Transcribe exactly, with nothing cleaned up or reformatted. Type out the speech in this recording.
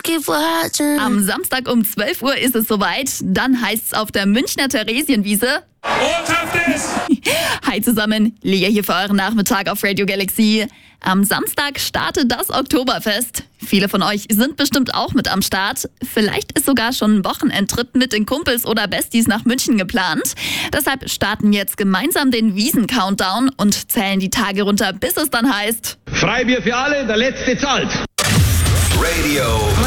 Am Samstag um zwölf Uhr ist es soweit. Dann heißt es auf der Münchner Theresienwiese. Hi zusammen, Lea hier für euren Nachmittag auf Radio Galaxy. Am Samstag startet das Oktoberfest. Viele von euch sind bestimmt auch mit am Start. Vielleicht ist sogar schon ein Wochenendtrip mit den Kumpels oder Besties nach München geplant. Deshalb starten wir jetzt gemeinsam den Wiesen-Countdown und zählen die Tage runter, bis es dann heißt: Freibier für alle, der Letzte zahlt. Radio